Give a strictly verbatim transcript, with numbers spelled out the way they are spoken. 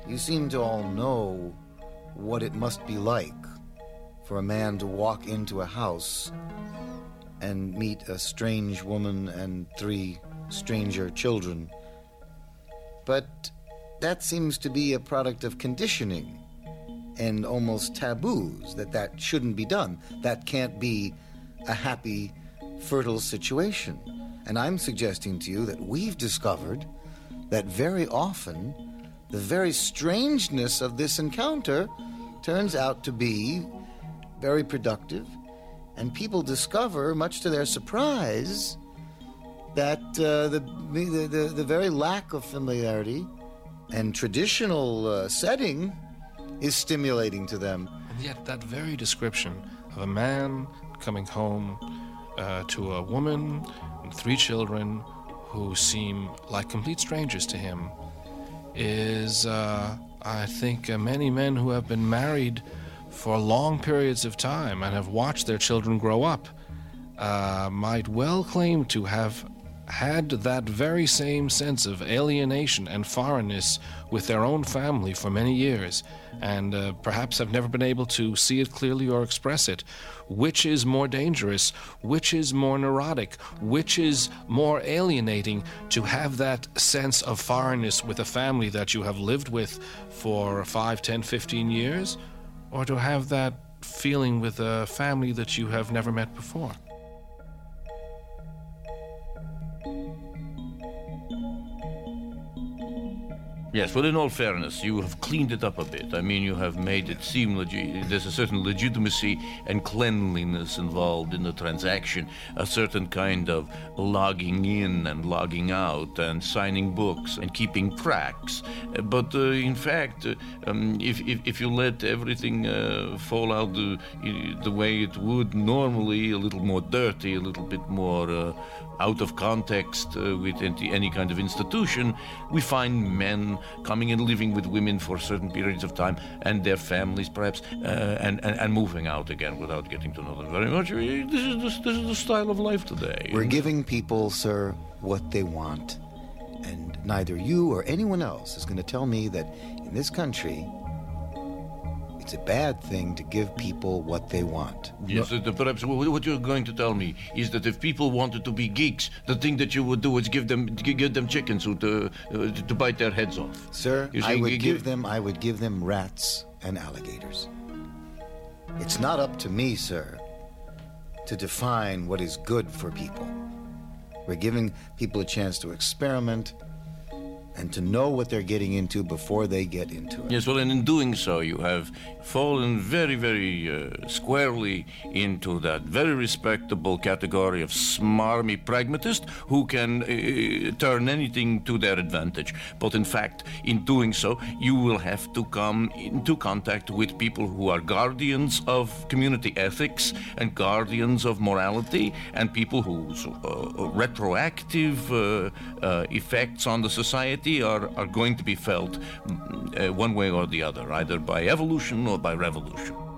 You seem to all know what it must be like for a man to walk into a house and meet a strange woman and three stranger children. But that seems to be a product of conditioning and almost taboos, that that shouldn't be done. That can't be a happy, fertile situation. And I'm suggesting to you that we've discovered that very often the very strangeness of this encounter turns out to be very productive, and people discover, much to their surprise, that uh, the, the, the, the very lack of familiarity and traditional uh, setting is stimulating to them. And yet that very description of a man coming home uh, to a woman and three children who seem like complete strangers to him is, uh, I think, uh, many men who have been married for long periods of time and have watched their children grow up uh, might well claim to have had that very same sense of alienation and foreignness with their own family for many years, and uh, perhaps have never been able to see it clearly or express it. Which is more dangerous? Which is more neurotic? Which is more alienating, to have that sense of foreignness with a family that you have lived with for five, ten, fifteen years, or to have that feeling with a family that you have never met before? Yes, well, in all fairness, you have cleaned it up a bit. I mean, you have made it seem legit. There's a certain legitimacy and cleanliness involved in the transaction, a certain kind of logging in and logging out and signing books and keeping tracks. But uh, in fact, uh, um, if, if if you let everything uh, fall out the, the way it would normally, a little more dirty, a little bit more uh, out of context uh, with any, any kind of institution, we find men coming and living with women for certain periods of time, and their families perhaps, uh, and, and, and moving out again without getting to know them very much. This is the, this is the style of life today. We're giving people, sir, what they want. And neither you or anyone else is going to tell me that in this country, it's a bad thing to give people what they want. Yes, no. uh, perhaps what you're going to tell me is that if people wanted to be geeks, the thing that you would do is give them give them chickens to uh, to bite their heads off. Sir, you I would give, give them I would give them rats and alligators. It's not up to me, sir, to define what is good for people. We're giving people a chance to experiment and to know what they're getting into before they get into it. Yes, well, and in doing so, you have fallen very, very uh, squarely into that very respectable category of smarmy pragmatist who can uh, turn anything to their advantage. But in fact, in doing so, you will have to come into contact with people who are guardians of community ethics and guardians of morality, and people whose uh, retroactive uh, uh, effects on the society Are, are going to be felt uh, one way or the other, either by evolution or by revolution.